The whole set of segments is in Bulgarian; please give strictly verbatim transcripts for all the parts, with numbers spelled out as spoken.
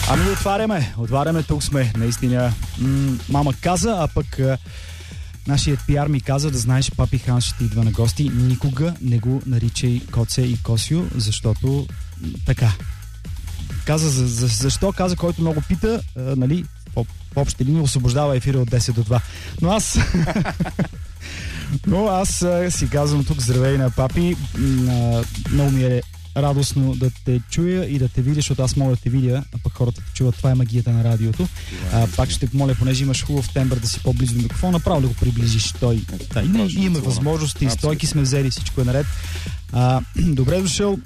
Ами отваряме, отваряме, тук сме, наистина. М- мама каза, а пък а, нашият пиар ми каза да знаеш, Папи Хан ще ти идва на гости. Никога не го наричай Коце и Косио, защото м- така. Каза, за, за, защо? Каза, който много пита, а, нали, по, по общи линии освобождава ефира от десет до два. Но аз... Но аз а, си казвам тук здравей на Папи. М- много ми е радостно да те чуя и да те видя, защото аз мога да те видя, а пък хората те чуват. Това е магията на радиото. А, пак ще помоля, понеже имаш хубав тембър, да си по-близо до микрофона, направо да го приближиш. Той. Да, и имаме възможности, стойки сме взели, всичко е наред. А, добре дошъл.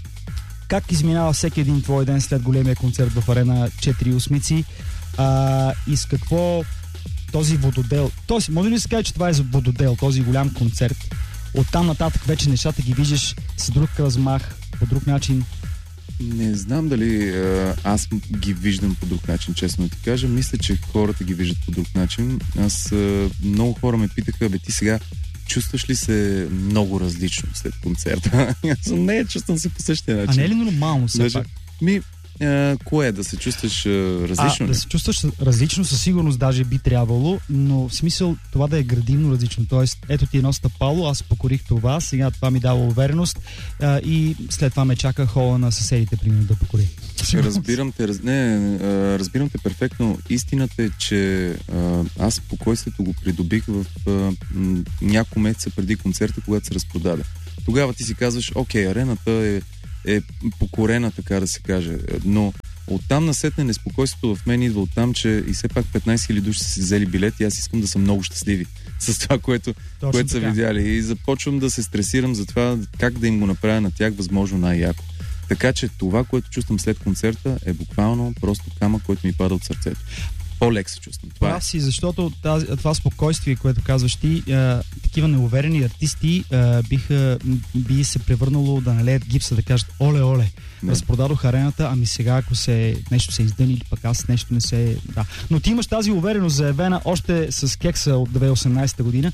Как изминава всеки един твой ден след големия концерт в Арена четири осмици? А, и с какво този вододел... Тоест, може ли да се каже, че това е за вододел, този голям концерт? Оттам нататък вече нещата ги виждаш с друг размах, по друг начин? Не знам дали аз ги виждам по друг начин, честно да ти кажа. Мисля, че хората ги виждат по друг начин. Аз много хора ме питаха, бе ти сега чувстваш ли се много различно след концерта? Аз не, чувствам се по същия начин. А не е ли нормално все Даже, пак? Ми, а, кое? Да се чувстваш а, различно? А, да се чувстваш различно, със сигурност даже би трябвало, но в смисъл това да е градивно различно. Тоест, ето ти едно стъпало, аз покорих това, сега това ми дава увереност а, и след това ме чака хола на съседите, примерно, да покори. Разбирам те, раз... не, а, разбирам те перфектно. Истината е, че а, аз спокойствието го придобих в а, м, няколко месеца преди концерта, когато се разпродаде. Тогава ти си казваш, окей, арената е е покорена, така да се каже. Но оттам насетне неспокойството в мен идва оттам, че и все пак петнайсет хиляди души са си взели билет и аз искам да съм много щастливи с това, което, което са видяли. И започвам да се стресирам за това как да им го направя на тях възможно най-яко. Така че това, което чувствам след концерта, е буквално просто камък, който ми пада от сърцето. По-лек се чувствам. Това Прав си, защото тази, това спокойствие, което казваш ти, е, такива неуверени артисти е, биха, би се превърнало да налеят гипса, да кажат оле, оле, не. Разпродадох арената, ами сега ако се нещо се издъни или пък аз нещо не се... Да. Но ти имаш тази увереност заявена още с кекса от две хиляди и осемнайсета година.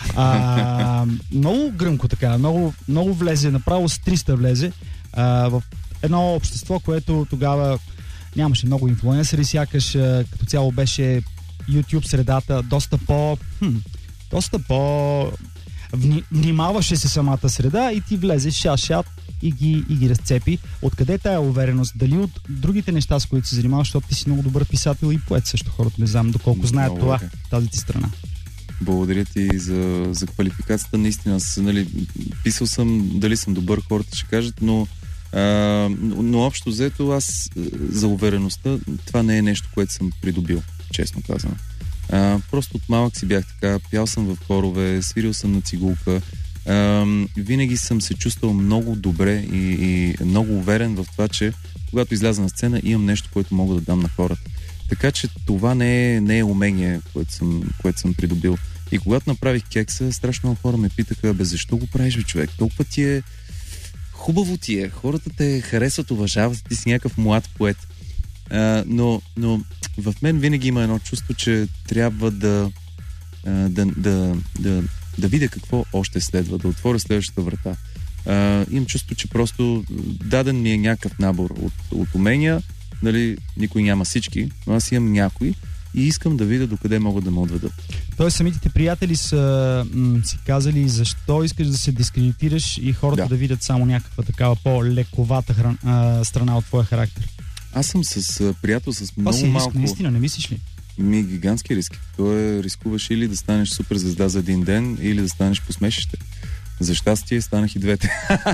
А, много гръмко така, много, много влезе, направо с триста влезе а, в едно общество, което тогава нямаше много инфлуенсъри, сякаш като цяло беше YouTube средата доста по... Хм, доста по... Вни, внимаваше се самата среда и ти влезеш шат-шат и ги, и ги разцепи. Откъде е тая увереност? Дали от другите неща, с които се занимаваш, защото ти си много добър писател и поет също, хората не знам доколко знаят много това, е. Тази ти страна. Благодаря ти за, за квалификацията. Наистина, аз, нали, писал съм, дали съм добър, хората ще кажат, но Uh, но, но общо взето аз за увереността това не е нещо, което съм придобил, честно казвам. Uh, просто от малък си бях така, пял съм в хорове, свирил съм на цигулка. Uh, винаги съм се чувствал много добре и, и много уверен в това, че когато изляза на сцена имам нещо, което мога да дам на хората. Така че това не е, не е умение, което съм, което съм придобил. И когато направих кекса, страшно много хора ме питаха, бе защо го правиш, бе, човек? Толкова ти е хубаво ти е, хората те харесват, уважават, ти си някакъв млад поет. А, но, но в мен винаги има едно чувство, че трябва да, а, да, да, да, да видя какво още следва, да отворя следващата врата. А, имам чувство, че просто даден ми е някакъв набор от, от умения, нали, никой няма всички, но аз имам някои и искам да видя докъде могат да ме отведат. Тоест самите ти приятели са м- си казали защо искаш да се дискредитираш и хората да, да видят само някаква такава по-лековата хран, а, страна от твоя характер. Аз съм с а, приятел с много малко... Това си риск, наистина, не мислиш ли? Ми гигантски риски. Той рискуваш или да станеш супер звезда за един ден, или да станеш посмешище. За щастие станах и двете.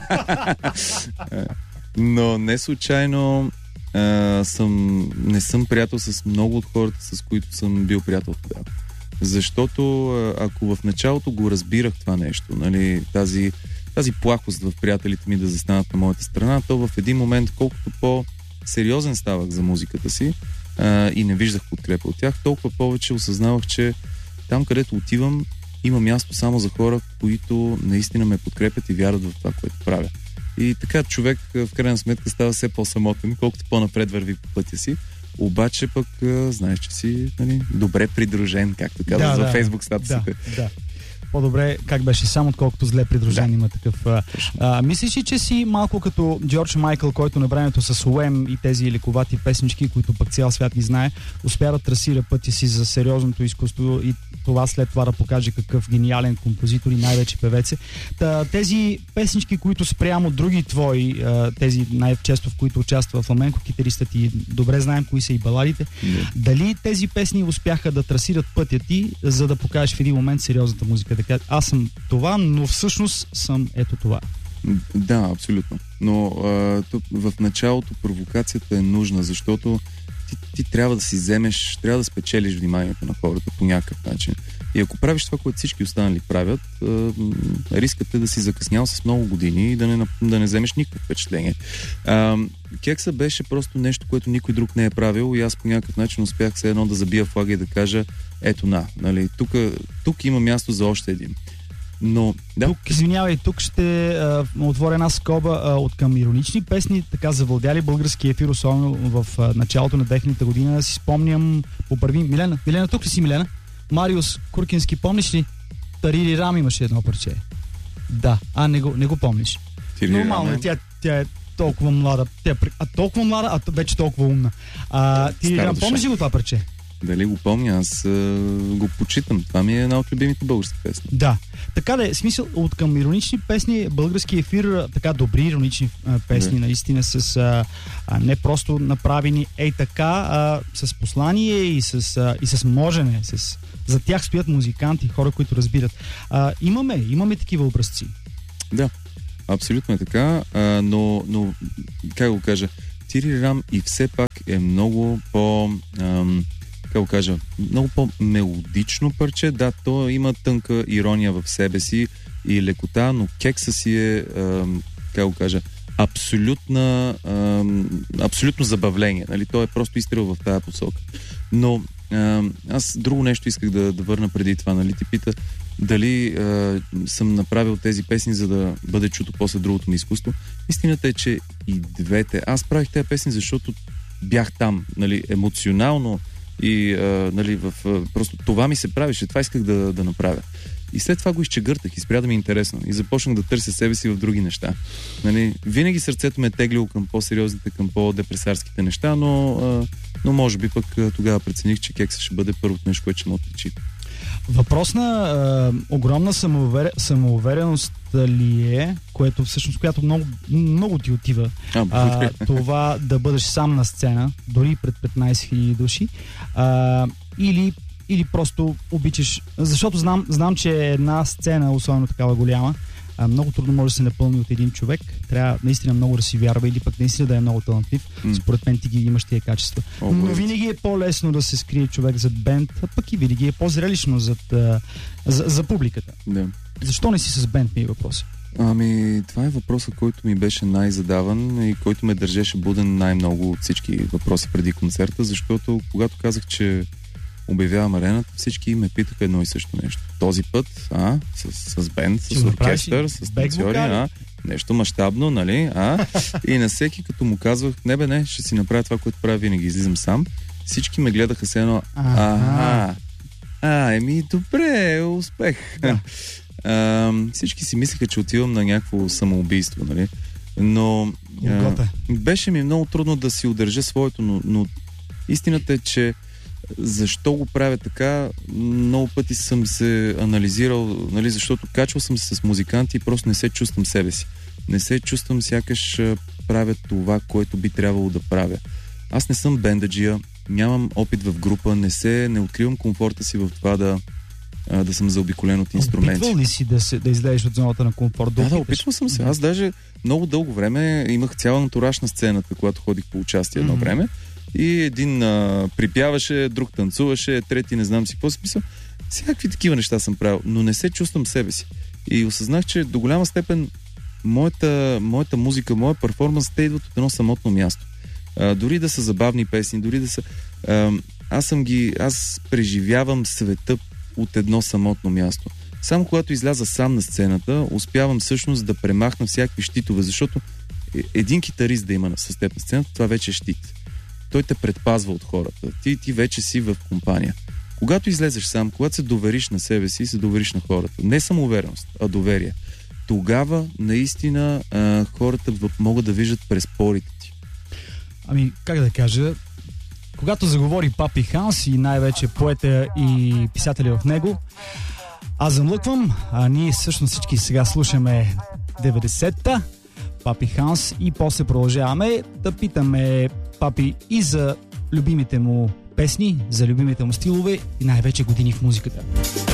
Но не случайно Uh, съм, не съм приятел с много от хората, с които съм бил приятел тогава. Защото uh, ако в началото го разбирах това нещо, нали, тази, тази плахост в приятелите ми да застанат на моята страна, то в един момент, колкото по-сериозен ставах за музиката си uh, и не виждах подкрепа от тях, толкова повече осъзнавах, че там, където отивам, има място само за хора, които наистина ме подкрепят и вярват в това, което правя. И така човек в крайна сметка става все по-самотен, колкото по-напред върви по пътя си. Обаче пък знаеш, че си, нали, добре придружен, както казват да, за да, Фейсбук статусите. Да, да. по-добре как беше сам, отколкото зле придружен, да. Има такъв. А, а, мислиш ли, че си малко като Джордж Майкъл, който на времето с Уем и тези лековати песнички, които пък цял свят ги знае, успя да трасира пътя си за сериозното изкуство и това след това да покаже какъв гениален композитор и най-вече певец е. Та, тези песнички, които спрямо други твои, тези най-често в които участва фламенко китаристът и добре знаем кои са и баладите, yeah. Дали тези песни успяха да трасират пътя ти, за да покажеш в един момент сериозната музика? Така, аз съм това, но всъщност съм ето това. Да, абсолютно. Но а, тук, в началото провокацията е нужна, защото ти, ти трябва да си вземеш, трябва да спечелиш вниманието на хората по някакъв начин. И ако правиш това, което всички останали правят, а, рискът е да си закъснял с много години и да не, да не вземеш никакво впечатление. А, кекса беше просто нещо, което никой друг не е правил и аз по някакъв начин успях все едно да забия флага и да кажа ето на, нали, тук, тук има място за още един. Но, да. Тук, извинявай, тук ще а, отворя една скоба а, от към иронични песни, така завладяли български ефир, особено в а, началото на две хилядната година. Си спомням по първи... Милена, Милена, тук ли си, Милена? Мариус Куркински, помниш ли? Тарири Рам имаше едно парче. Да, а не го, не го помниш. Нормално, тя, тя е толкова млада. Тя, а толкова млада, а вече толкова умна. А, Тарири Рам, помниш ли го това парче? Дали го помня, аз а, го почитам. Това ми е една от любимите български песни. Да. Така да е, смисъл от към иронични песни, български ефир, така добри иронични а, песни, да. Наистина с а, а, не просто направени ей така, а с послание и с, а, и с можене. С, за тях стоят музиканти, хора, които разбират. А, имаме, имаме такива образци. Да, абсолютно е така, а, но, но как го кажа, Тарири Рам и все пак е много по... Ам, как го кажа, много по-мелодично парче. Да, то има тънка ирония в себе си и лекота, но кекса си е, е как го кажа, абсолютна, е, абсолютно забавление. Нали? То е просто изстрел в тая посока. Но е, аз друго нещо исках да, да върна преди това. Нали? Ти пита дали е, съм направил тези песни, за да бъде чуто после другото ми изкуство. Истината е, че и двете. Аз правих тези песни, защото бях там, нали, емоционално и а, нали, в, а, просто това ми се правеше, това исках да, да направя. И след това го изчегъртах и спря да ми е интересно. И започнах да търся себе си в други неща. Нали, винаги сърцето ме е теглило към по-сериозните, към по-депресарските неща, но, а, но може би пък тогава прецених, че кекса ще бъде първото нещо, което ще ме отличи. Въпрос на е, огромна самоувер... самоувереност ли е, което всъщност, която много, много ти отива, а, а, това да бъдеш сам на сцена, дори пред петнайсет хиляди души, а, или, или просто обичаш, защото знам, знам, че една сцена, особено такава голяма, а, много трудно може да се напълни от един човек. Трябва наистина много да си вярва или пък наистина да е много талантлив. Mm. Според мен ти ги имаш тия качества. Oh, Но винаги е по-лесно да се скрие човек зад бенд, а пък и винаги е по-зрелищно зад, а, за, за публиката. Yeah. Защо не си с бенд, ми е въпрос? Ами, това е въпросът, който ми беше най-задаван и който ме държеше буден най-много от всички въпроси преди концерта, защото когато казах, че обявявам арената, всички ме питаха едно и също нещо. Този път, а, с, с бенд, с оркестър, с танцори, а, нещо мащабно, нали, а, и на всеки, като му казвах, не бе, не, ще си направя това, което правя винаги, излизам сам, всички ме гледаха с едно, а, а, еми, добре, успех. Да. А, всички си мислеха, че отивам на някакво самоубийство, нали, но а, беше ми много трудно да си удържа своето, но, но истината е, че защо го правя така, много пъти съм се анализирал, нали, защото качвал съм се с музиканти и просто не се чувствам себе си. Не се чувствам сякаш правя това, което би трябвало да правя. Аз не съм бендаджия, нямам опит в група, не се, не откривам комфорта си в това да, да съм заобиколен от инструменти. Опитвал ли си да, се, да излезеш от зоната на комфорт? Да, да, да опитвал съм се. Аз даже много дълго време имах цяла антураж на сцената, когато ходих по участие едно mm-hmm. време. И един а, припяваше, друг танцуваше, трети не знам си какво смисъл. Всякакви такива неща съм правил, но не се чувствам себе си. И осъзнах, че до голяма степен моята, моята музика, моя перформанс, те идват от едно самотно място. А, дори да са забавни песни, дори да са... А, аз съм ги... Аз преживявам света от едно самотно място. Само когато изляза сам на сцената, успявам всъщност да премахна всякакви щитове, защото един китарист да има с теб на сцената, това вече е щит. Той те предпазва от хората. Ти, ти вече си в компания. Когато излезеш сам, когато се довериш на себе си, се довериш на хората. Не самоувереност, а доверие. Тогава наистина а, хората могат да виждат през порите ти. Ами, как да кажа, когато заговори Папи Ханс и най-вече поета и писателя в него, аз замлъквам, а ние всъщност всички сега слушаме деветдесетта, Папи Ханс, и после продължаваме да питаме Папи и за любимите му песни, за любимите му стилове и най-вече години в музиката.